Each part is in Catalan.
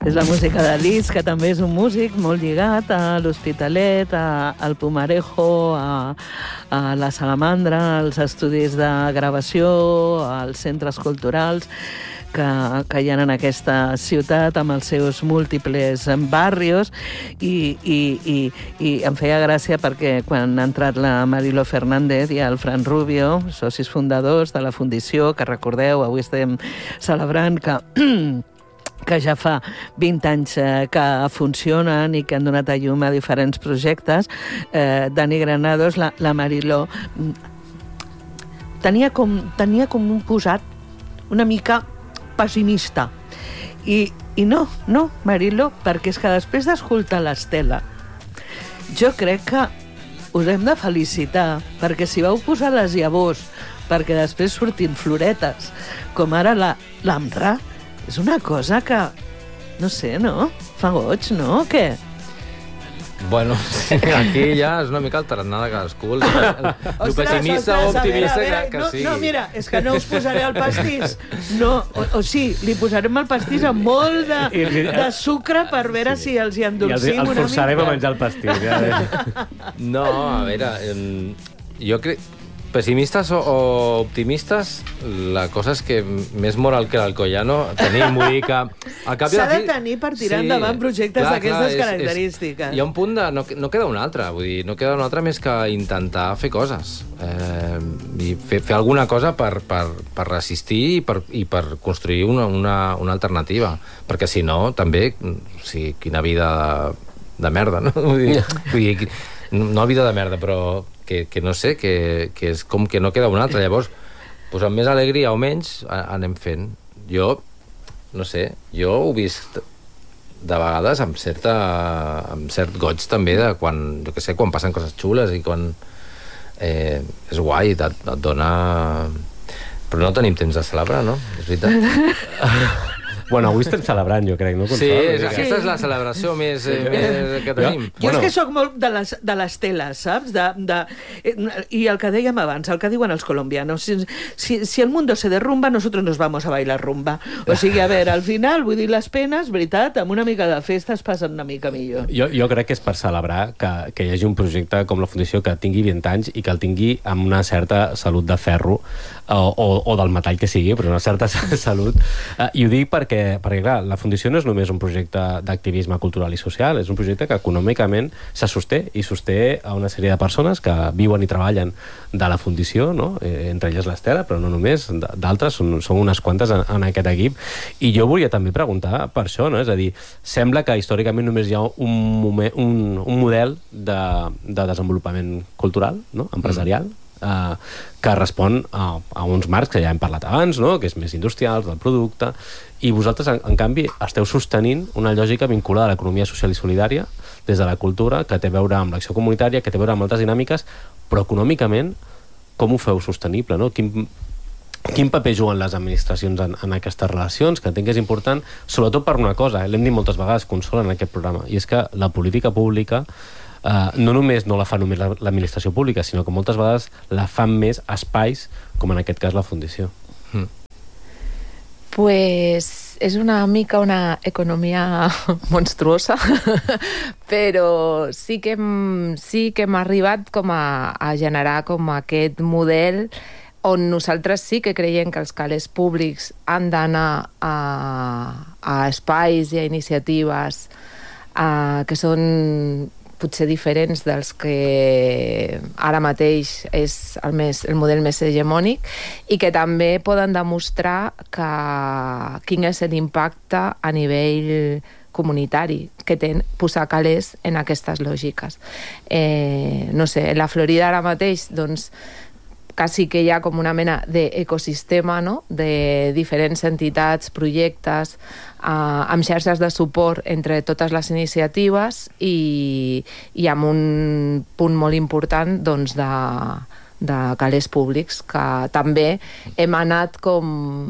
És la música de Lis, que també és un músic molt lligat a l'Hospitalet, al Pumarejo, a la Salamandra, als estudis de gravació, als centres culturals que hi ha en aquesta ciutat amb els seus múltiples barrios i em feia gràcia perquè quan ha entrat la Marilo Fernández i el Fran Rubio, socis fundadors de la Fundició, que recordeu, avui estem celebrant que ja fa 20 anys que funcionen i que han donat a llum a diferents projectes. Dani Granados, la Marilo, tenia com un posat una mica pessimista. I no, Marilo, perquè és que després d'escoltar l'Estela, jo crec que us hem de felicitar, perquè si vau posar les llavors, perquè després surtin floretes, com ara l'Amra, és una cosa que, no sé, no? Fa goig, no? O què? Bueno, aquí ja és una mica el tarannà de cadascú. El pessimista o optimista que sigui. No, mira, és que no us posaré el pastís. No, o sí, li posarem el pastís amb molt de sucre per veure si els hi endolcim una mica. Els forçarem a menjar el pastís. No, a veure, jo crec... Pessimistes o optimistes, la cosa és que més moral que l'Alcoyano tenim, vull dir que... S'ha de tenir per tirar endavant projectes d'aquestes característiques. Hi ha un punt de... No queda un altre, vull dir, no queda un altre més que intentar fer coses. I fer alguna cosa per resistir i per construir una alternativa. Perquè si no, també, o sigui, quina vida de merda, no? Vull dir, no vida de merda, però... que no sé, que és com que no queda un altre. Llavors, doncs amb més alegria o menys anem fent. Jo, no sé, jo ho he vist de vegades amb cert goig també de quan, jo què sé, quan passen coses xules i quan és guai, et dona... Però no tenim temps de celebrar, no? És veritat. Bueno, avui estem celebrant, jo crec, no? Sí, aquesta és la celebració més que tenim. Jo és que sóc molt de les teles, saps? I el que dèiem abans, el que diuen els colombianos, si el mundo se derrumba, nosotros nos vamos a bailar rumba. O sigui, a veure, al final, vull dir, les penes, veritat, amb una mica de festa es passen una mica millor. Jo crec que és per celebrar que hi hagi un projecte com la Fundació que tingui 20 anys i que el tingui amb una certa salut de ferro, o del metall que sigui, però una certa salut. I ho dic perquè, clar, la Fundació no és només un projecte d'activisme cultural i social, és un projecte que econòmicament se sosté i sosté a una sèrie de persones que viuen i treballen de la Fundació, no? Entre elles l'Estela, però no només, d'altres, són unes quantes en aquest equip. I jo volia també preguntar per això, no? És a dir, sembla que històricament només hi ha un model de desenvolupament cultural, no? Empresarial, que respon a uns marcs que ja hem parlat abans, no? Que és més industrial, del producte, i vosaltres, en canvi, esteu sostenint una lògica vinculada a l'economia social i solidària des de la cultura, que té a veure amb l'acció comunitària, que té a veure amb altres dinàmiques, però econòmicament, com ho feu sostenible, no? Quin paper juguen les administracions en aquestes relacions, que entenc que és important, sobretot per una cosa, l'hem dit moltes vegades, Consol, en aquest programa, i és que la política pública no només no la fa només l'administració pública, sinó que moltes vegades la fan més espais, com en aquest cas la Fundació. Pues és una mica una economia monstruosa, però sí que hem arribat com a generar com aquest model on nosaltres sí que creiem que els calés públics han d'anar a espais i a iniciatives que són potser diferents dels que ara mateix és el model més hegemònic i que també poden demostrar quin és l'impacte a nivell comunitari que té posar calés en aquestes lògiques. No sé, en la Florida ara mateix, doncs, quasi que hi ha com una mena d'ecosistema, no? De diferents entitats, projectes, amb xarxes de suport entre totes les iniciatives i amb un punt molt important, doncs, de calés públics, que també hem anat com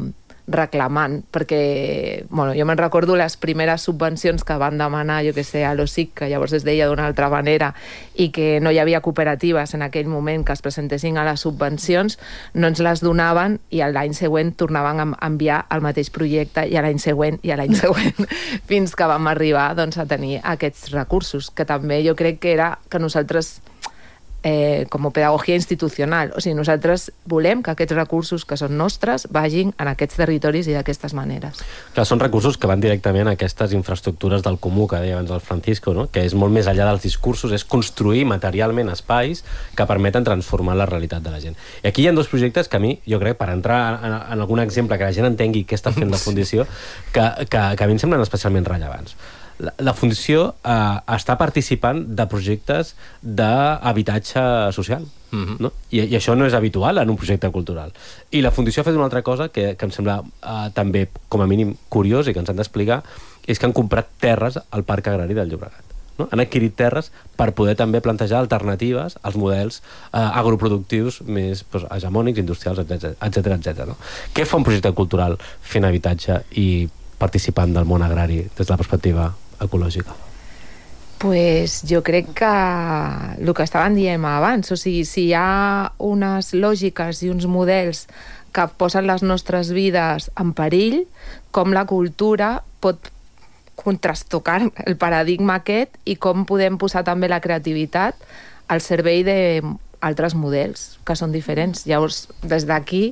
reclamant, perquè jo me'n recordo les primeres subvencions que van demanar, jo que sé, a l'OSIC, que llavors es deia d'una altra manera, i que no hi havia cooperatives en aquell moment que es presentessin a les subvencions, no ens les donaven i l'any següent tornaven a enviar el mateix projecte i a l'any següent i a l'any següent fins que vam arribar doncs, a tenir aquests recursos, que també jo crec que era que nosaltres com a pedagogia institucional. O sigui, nosaltres volem que aquests recursos que són nostres vagin en aquests territoris i d'aquestes maneres. Clar, són recursos que van directament a aquestes infraestructures del comú, que deia abans el Francisco, no? Que és molt més enllà dels discursos, és construir materialment espais que permeten transformar la realitat de la gent. I aquí hi ha dos projectes que a mi, jo crec, per entrar en algun exemple que la gent entengui què està fent la Fundació, que a mi em semblen especialment rellevants. La Fundació està participant de projectes d'habitatge social, no? I això no és habitual en un projecte cultural. I la Fundació ha fet una altra cosa que em sembla també, com a mínim, curiós i que ens han d'explicar, és que han comprat terres al Parc Agrari del Llobregat. No? Han adquirit terres per poder també plantejar alternatives als models agroproductius més hegemònics, industrials, etc. No? Què fa un projecte cultural fent habitatge i participant del món agrari des de la perspectiva ecològica? Pues jo crec que el que estàvem dient abans, o sigui, si hi ha unes lògiques i uns models que posen les nostres vides en perill, com la cultura pot contrastocar el paradigma aquest i com podem posar també la creativitat al servei d'altres models que són diferents. Llavors, des d'aquí,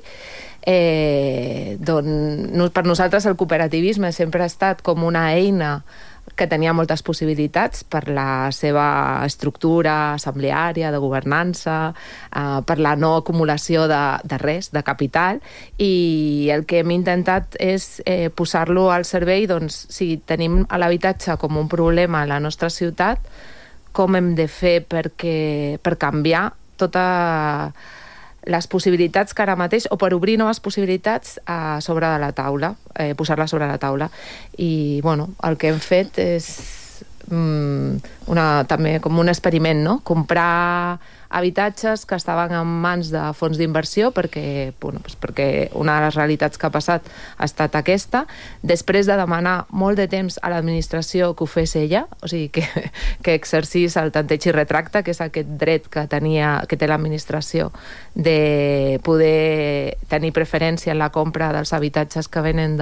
per nosaltres el cooperativisme sempre ha estat com una eina que tenia moltes possibilitats per la seva estructura assembleària, de governança, per la no acumulació de res, de capital, i el que hem intentat és posar-lo al servei, doncs, si tenim l'habitatge com un problema a la nostra ciutat, com hem de fer per canviar totes les possibilitats que ara mateix, o per obrir noves possibilitats a sobre de la taula, posar-les sobre la taula. I, el que hem fet és també com un experiment, no? Comprar habitatges que estaven en mans de fons d'inversió perquè una de les realitats que ha passat ha estat aquesta, després de demanar molt de temps a l'administració que ho fes ella, o sigui, que exercís el tanteig i retracte, que és aquest dret que té l'administració de poder tenir preferència en la compra dels habitatges que venen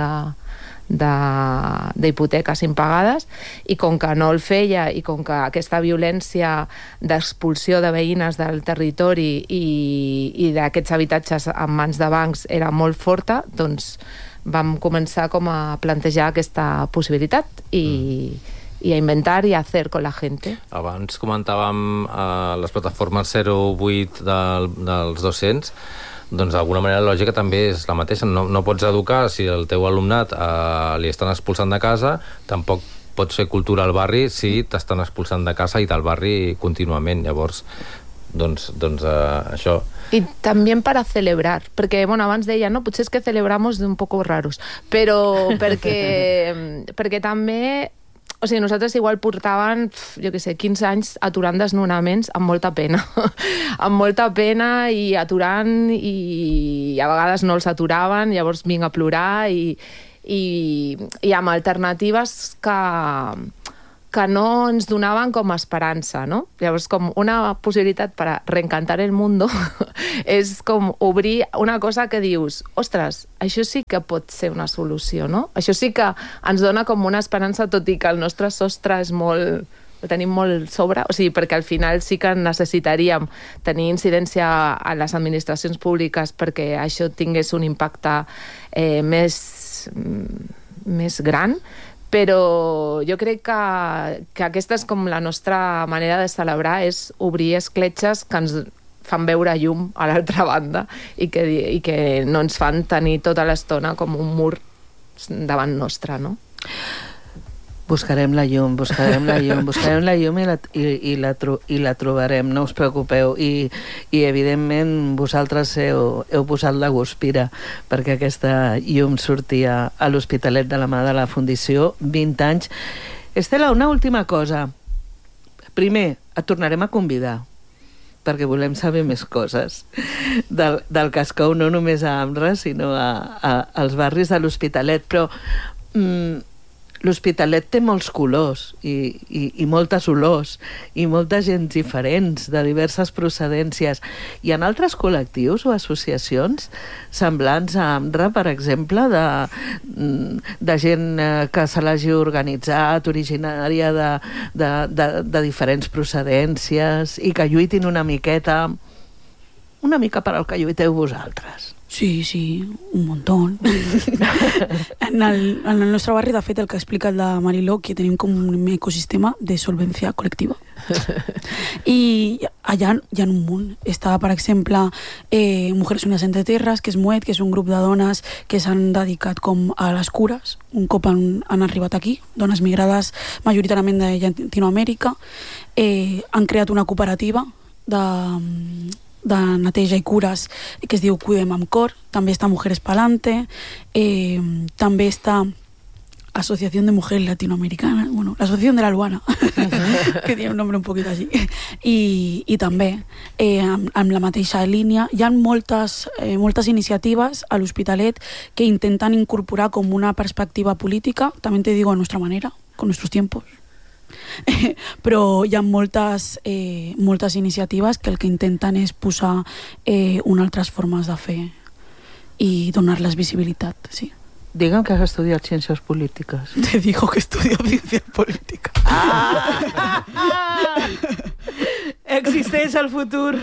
d'hipoteques impagades, i com que no el feia i com que aquesta violència d'expulsió de veïnes del territori i d'aquests habitatges en mans de bancs era molt forta, doncs vam començar com a plantejar aquesta possibilitat i a inventar i a hacer con la gente. Abans comentàvem les plataformes 08 dels docents. Doncs d'alguna manera la lògica també és la mateixa. No pots educar si el teu alumnat li estan expulsant de casa, tampoc pots fer cultura al barri si t'estan expulsant de casa i del barri contínuament. Llavors, doncs això. Y también para celebrar, perquè abans deia, no, potser és que celebramos de un poco raros, però perquè també... O sigui, nosaltres igual portaven, 15 anys aturant desnonaments amb molta pena. Amb molta pena i aturant, i a vegades no els aturaven, llavors vinc a plorar i amb alternatives que no ens donaven com a esperança, no? Llavors, com una possibilitat per a reencantar el mundo és com obrir una cosa que dius, ostres, això sí que pot ser una solució, no? Això sí que ens dona com una esperança, tot i que el nostre sostre és molt... ho tenim molt sobre, o sigui, perquè al final sí que necessitaríem tenir incidència a les administracions públiques perquè això tingués un impacte més gran, però jo crec que aquesta és com la nostra manera de celebrar, és obrir escletxes que ens fan veure llum a l'altra banda i que no ens fan tenir tota l'estona com un mur davant nostre, no? Buscarem la llum i la trobarem, no us preocupeu. I evidentment vosaltres heu posat la guspira perquè aquesta llum sortia a l'Hospitalet de la mà de la Fundació, 20 anys. Estela, una última cosa. Primer, et tornarem a convidar, perquè volem saber més coses del que es cou no només a Amra, sinó als barris de l'Hospitalet. Però l'Hospitalet té molts colors i moltes olors i molta gent diferents, de diverses procedències. Hi ha altres col·lectius o associacions semblants a Amra, per exemple, de gent que se l'hagi organitzat, originària de diferents procedències i que lluitin una mica per al que lluiteu vosaltres. Sí, un montón. En el nostre barri, de fet, el que ha explicat la Mariló, que tenim com un ecosistema de solvència col·lectiva. I allà hi ha un munt. Està, per exemple, Mujeres Unidas Entre Terres, que és MUET, que és un grup de dones que s'han dedicat com a les cures. Un cop han arribat aquí, dones migrades majoritàriament de Llatinoamèrica. Han creat una cooperativa de neteja i cures que es diu Cuidem amb Cor. També està Mujeres Palante, també està Asociación de Mujeres Latinoamericanas, bueno, la Asociación de la Luana, que tiene un nombre un poquito así, i també amb la mateixa línia hi ha moltes iniciatives a l'Hospitalet que intenten incorporar com una perspectiva política, també te digo a nuestra manera, con nuestros tiempos, però hi ha moltes iniciatives que el que intenten és posar unes altres formes de fer i donar-les visibilitat, sí. Digue'm que has estudiat ciències polítiques. Te digo que estudio ciencias políticas. Existeix el futur,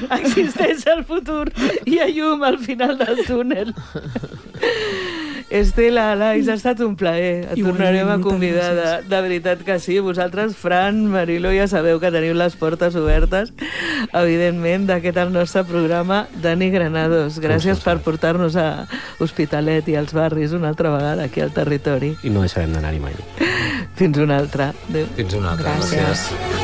hi ha llum al final del túnel. Estela, Alais, ha estat un plaer. Et tornarem a convidar, de veritat que sí. Vosaltres, Fran, Mariló, ja sabeu que teniu les portes obertes, evidentment, d'aquest el nostre programa. Dani Granados, gràcies per portar-nos a Hospitalet i als barris una altra vegada aquí al territori. I no deixarem d'anar-hi mai. Fins una altra. Adéu. Fins una altra. Gràcies.